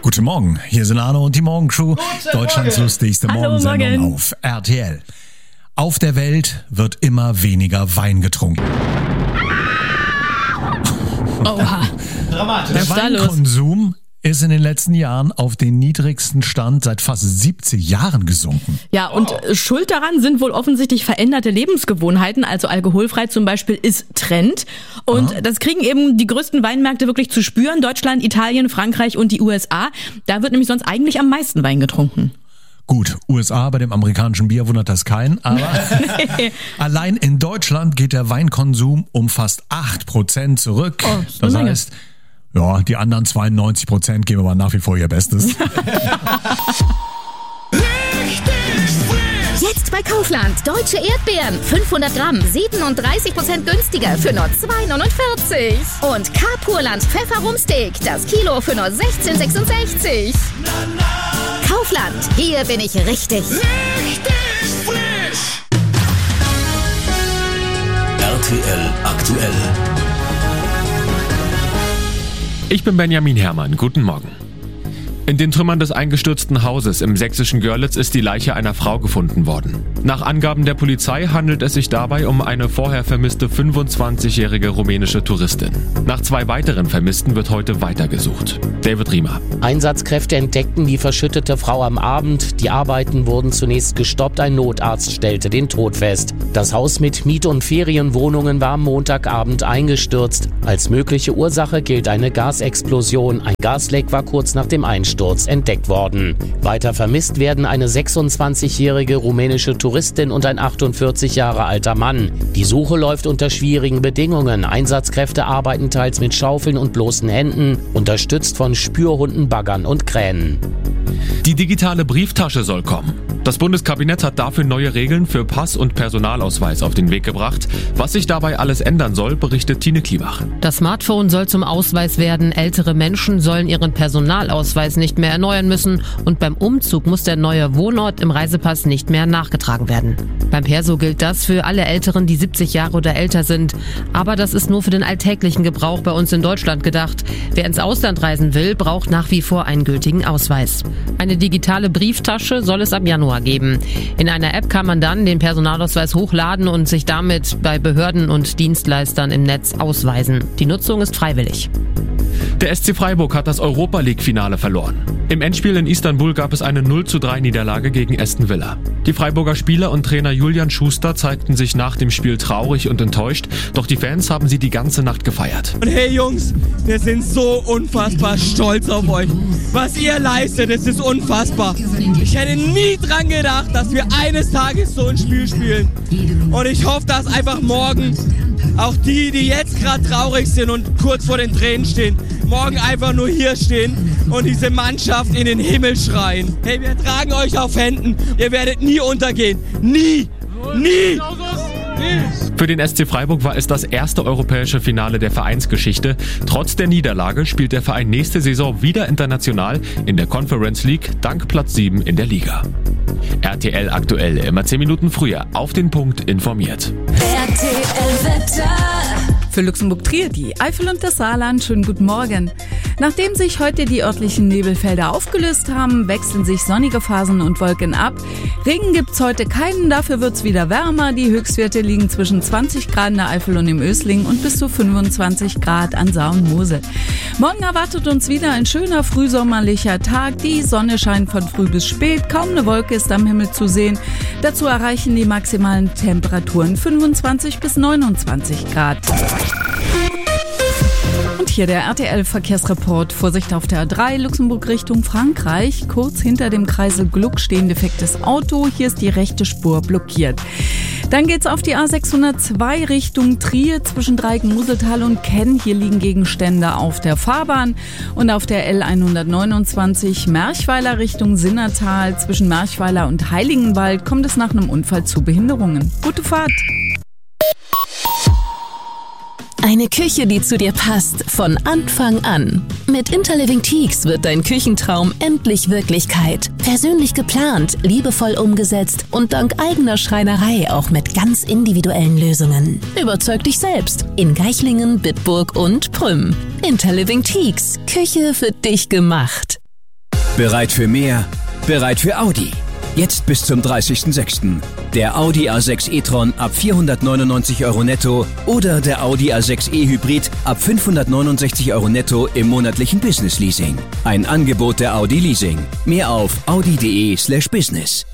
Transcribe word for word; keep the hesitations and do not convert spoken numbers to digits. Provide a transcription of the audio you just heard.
Guten Morgen, hier sind Arno und die Morgencrew, Deutschlands Morgen. lustigste Hallo, Morgensendung Morgen. auf R T L. Auf der Welt wird immer weniger Wein getrunken. Oha. Dramatisch. Der Was ist da los? Weinkonsum ist in den letzten Jahren auf den niedrigsten Stand seit fast siebzig Jahren gesunken. Ja, und äh, schuld daran sind wohl offensichtlich veränderte Lebensgewohnheiten. Also alkoholfrei zum Beispiel ist Trend. Und das kriegen eben die größten Weinmärkte wirklich zu spüren. Deutschland, Italien, Frankreich und die U S A. Da wird nämlich sonst eigentlich am meisten Wein getrunken. Gut, U S A, bei dem amerikanischen Bier wundert das keinen, aber allein in Deutschland geht der Weinkonsum um fast acht Prozent zurück. Oh, ist eine das Menge. heißt, ja, die anderen zweiundneunzig Prozent geben aber nach wie vor ihr Bestes. Jetzt bei Kaufland. Deutsche Erdbeeren. fünfhundert Gramm. siebenunddreißig Prozent günstiger für nur zwei neunundvierzig. Und Carpurland Pfefferrumsteak. Das Kilo für nur sechzehn sechsundsechzig. Kaufland. Hier bin ich richtig. R T L aktuell. Ich bin Benjamin Herrmann. Guten Morgen. In den Trümmern des eingestürzten Hauses im sächsischen Görlitz ist die Leiche einer Frau gefunden worden. Nach Angaben der Polizei handelt es sich dabei um eine vorher vermisste fünfundzwanzigjährige rumänische Touristin. Nach zwei weiteren Vermissten wird heute weitergesucht. David Riemer. Einsatzkräfte entdeckten die verschüttete Frau am Abend. Die Arbeiten wurden zunächst gestoppt. Ein Notarzt stellte den Tod fest. Das Haus mit Miet- und Ferienwohnungen war am Montagabend eingestürzt. Als mögliche Ursache gilt eine Gasexplosion. Ein Gasleck war kurz nach dem Einsturz entdeckt worden. Weiter vermisst werden eine sechsundzwanzigjährige rumänische Touristin und ein achtundvierzig Jahre alter Mann. Die Suche läuft unter schwierigen Bedingungen. Einsatzkräfte arbeiten teils mit Schaufeln und bloßen Händen, unterstützt von Spürhunden, Baggern und Kränen. Die digitale Brieftasche soll kommen. Das Bundeskabinett hat dafür neue Regeln für Pass- und Personalausweis auf den Weg gebracht. Was sich dabei alles ändern soll, berichtet Tine Kliebach. Das Smartphone soll zum Ausweis werden. Ältere Menschen sollen ihren Personalausweis nicht mehr erneuern müssen. Und beim Umzug muss der neue Wohnort im Reisepass nicht mehr nachgetragen werden. Beim Perso gilt das für alle Älteren, die siebzig Jahre oder älter sind. Aber das ist nur für den alltäglichen Gebrauch bei uns in Deutschland gedacht. Wer ins Ausland reisen will, braucht nach wie vor einen gültigen Ausweis. Eine digitale Brieftasche soll es ab Januar geben. In einer App kann man dann den Personalausweis hochladen und sich damit bei Behörden und Dienstleistern im Netz ausweisen. Die Nutzung ist freiwillig. Der S C Freiburg hat das Europa-League-Finale verloren. Im Endspiel in Istanbul gab es eine null zu drei Niederlage gegen Aston Villa. Die Freiburger Spieler und Trainer Julian Schuster zeigten sich nach dem Spiel traurig und enttäuscht, doch die Fans haben sie die ganze Nacht gefeiert. Und hey Jungs, wir sind so unfassbar stolz auf euch. Was ihr leistet, das ist unfassbar. Ich hätte nie dran gedacht, dass wir eines Tages so ein Spiel spielen. Und ich hoffe, dass einfach morgen auch die, die jetzt gerade traurig sind und kurz vor den Tränen stehen, morgen einfach nur hier stehen und diese Mannschaft in den Himmel schreien. Hey, wir tragen euch auf Händen. Ihr werdet nie untergehen. Nie. Nie. Für den S C Freiburg war es das erste europäische Finale der Vereinsgeschichte. Trotz der Niederlage spielt der Verein nächste Saison wieder international in der Conference League, dank Platz sieben in der Liga. R T L aktuell, immer zehn Minuten früher, auf den Punkt informiert. R T L-Wetter. Für Luxemburg-Trier, die Eifel und das Saarland, schönen guten Morgen. Nachdem sich heute die örtlichen Nebelfelder aufgelöst haben, wechseln sich sonnige Phasen und Wolken ab. Regen gibt's heute keinen, dafür wird's wieder wärmer. Die Höchstwerte liegen zwischen zwanzig Grad in der Eifel und im Ösling und bis zu fünfundzwanzig Grad an Saar und Mosel. Morgen erwartet uns wieder ein schöner frühsommerlicher Tag. Die Sonne scheint von früh bis spät, kaum eine Wolke ist am Himmel zu sehen. Dazu erreichen die maximalen Temperaturen fünfundzwanzig bis neunundzwanzig Grad. Und hier der R T L-Verkehrsreport. Vorsicht auf der A drei, Luxemburg Richtung Frankreich. Kurz hinter dem Kreisel Gluck stehen defektes Auto. Hier ist die rechte Spur blockiert. Dann geht's auf die A sechshundertzwei Richtung Trier zwischen Dreiken-Museltal und Kenn. Hier liegen Gegenstände auf der Fahrbahn. Und auf der L hundertneunundzwanzig Merchweiler Richtung Sinnertal zwischen Merchweiler und Heiligenwald kommt es nach einem Unfall zu Behinderungen. Gute Fahrt! Eine Küche, die zu dir passt, von Anfang an. Mit Interliving Teaks wird dein Küchentraum endlich Wirklichkeit. Persönlich geplant, liebevoll umgesetzt und dank eigener Schreinerei auch mit ganz individuellen Lösungen. Überzeug dich selbst in Geichlingen, Bitburg und Prüm. Interliving Teaks, Küche für dich gemacht. Bereit für mehr? Bereit für Audi. Jetzt bis zum dreißigsten sechsten Der Audi A sechs e-tron ab vierhundertneunundneunzig Euro netto oder der Audi A sechs e-Hybrid ab fünfhundertneunundsechzig Euro netto im monatlichen Business Leasing. Ein Angebot der Audi Leasing. Mehr auf audi punkt de slash business.